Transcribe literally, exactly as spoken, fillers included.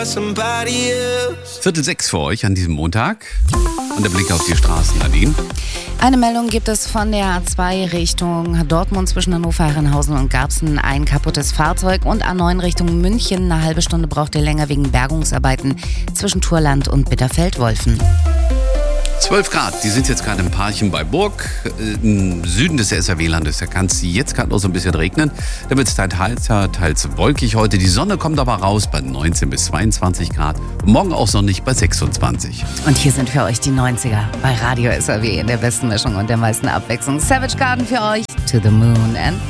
Viertel sechs für euch an diesem Montag. Und der Blick auf die Straßen, Nadine. Eine Meldung gibt es von der A zwei Richtung Dortmund zwischen Hannover, Herrenhausen und Garbsen. Ein kaputtes Fahrzeug und A neun Richtung München. Eine halbe Stunde braucht ihr länger wegen Bergungsarbeiten zwischen Turland und Bitterfeld-Wolfen. zwölf Grad, die sind jetzt gerade im Parchen bei Burg. Im Süden des S R W-Landes, da kann es jetzt gerade noch so ein bisschen regnen. Da wird es teils, teils wolkig heute. Die Sonne kommt aber raus bei neunzehn bis zweiundzwanzig Grad. Morgen auch sonnig bei sechsundzwanzig. Und hier sind für euch die neunziger bei Radio S R W in der besten Mischung und der meisten Abwechslung. Savage Garden für euch, To the Moon and